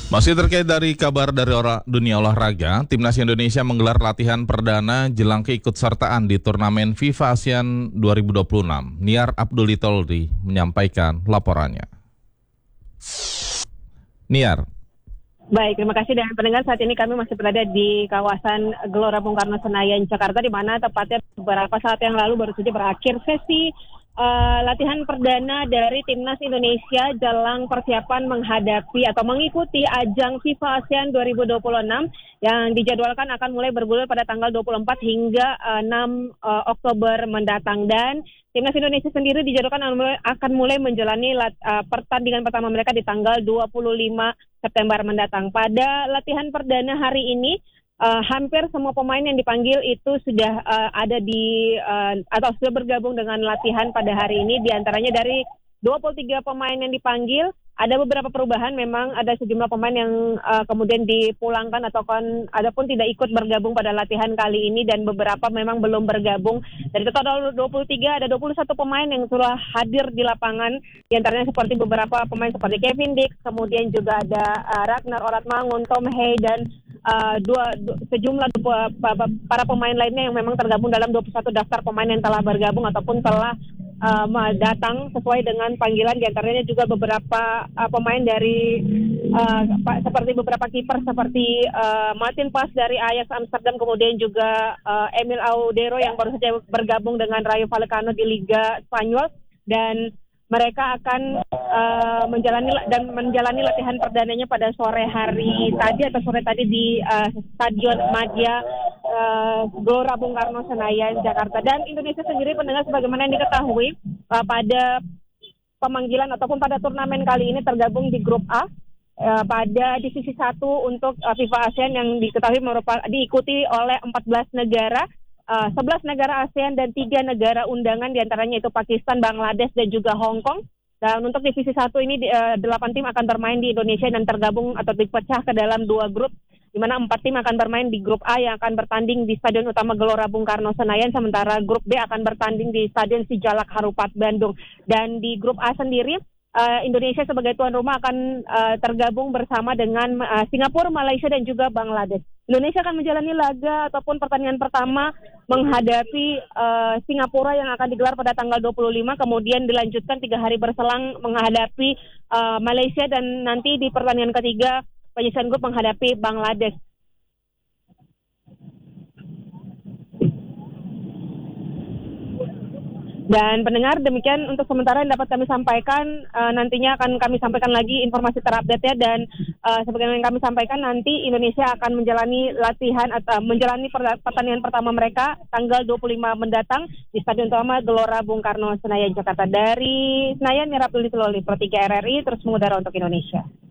Masih terkait dari kabar dari dunia olahraga, Timnas Indonesia menggelar latihan perdana jelang keikutsertaan di turnamen FIFA ASEAN 2026. Niar Abdul Toldi menyampaikan laporannya. Niar. Baik, terima kasih dan pendengar. Saat ini kami masih berada di kawasan Gelora Bung Karno Senayan, Jakarta, di mana tepatnya beberapa saat yang lalu baru saja berakhir sesi latihan perdana dari Timnas Indonesia jelang persiapan menghadapi atau mengikuti ajang FIFA ASEAN 2026 yang dijadwalkan akan mulai bergulir pada tanggal 24 hingga 6 Oktober mendatang. Dan Timnas Indonesia sendiri dijadwalkan akan mulai menjalani pertandingan pertama mereka di tanggal 25 September mendatang. Pada latihan perdana hari ini, hampir semua pemain yang dipanggil itu sudah ada di atau sudah bergabung dengan latihan pada hari ini. Di antaranya dari 23 pemain yang dipanggil, ada beberapa perubahan. Memang ada sejumlah pemain yang kemudian dipulangkan ataupun tidak ikut bergabung pada latihan kali ini, dan beberapa memang belum bergabung. Dari total 23 ada 21 pemain yang sudah hadir di lapangan. Di antaranya seperti beberapa pemain seperti Kevin Dix, kemudian juga ada Ragnar Oratmangun, Tom Hey, dan sejumlah para pemain lainnya yang memang tergabung dalam 21 daftar pemain yang telah bergabung ataupun telah datang sesuai dengan panggilan. Di antaranya juga beberapa pemain dari seperti beberapa kiper seperti Martin Pas dari Ajax Amsterdam, kemudian juga Emil Audero yang baru saja bergabung dengan Rayo Vallecano di Liga Spanyol, dan mereka akan menjalani latihan perdananya pada sore tadi di Stadion Madia Gelora Bung Karno Senayan, Jakarta. Dan Indonesia sendiri, pendengar, sebagaimana yang diketahui, pada pemanggilan ataupun pada turnamen kali ini tergabung di grup A pada divisi 1 untuk FIFA ASEAN yang diketahui diikuti oleh 14 negara. 11 negara ASEAN dan 3 negara undangan, diantaranya itu Pakistan, Bangladesh, dan juga Hong Kong. Dan untuk divisi 1 ini 8 tim akan bermain di Indonesia dan tergabung atau dipecah ke dalam 2 grup, di mana 4 tim akan bermain di grup A yang akan bertanding di Stadion Utama Gelora Bung Karno Senayan, sementara grup B akan bertanding di Stadion Sijalak Harupat Bandung. Dan di grup A sendiri, Indonesia sebagai tuan rumah akan tergabung bersama dengan Singapura, Malaysia, dan juga Bangladesh. Indonesia akan menjalani laga ataupun pertandingan pertama menghadapi Singapura yang akan digelar pada tanggal 25, kemudian dilanjutkan 3 hari berselang menghadapi Malaysia, dan nanti di pertandingan ketiga penyisian grup menghadapi Bangladesh. Dan pendengar, demikian untuk sementara yang dapat kami sampaikan. Nantinya akan kami sampaikan lagi informasi terupdate-nya, dan sebagaimana yang kami sampaikan, nanti Indonesia akan menjalani pertandingan pertama mereka tanggal 25 mendatang di Stadion Utama Gelora Bung Karno Senayan, Jakarta. Dari Senayan, Niar Abdul Toldi, Pro 3 RRI terus mengudara untuk Indonesia.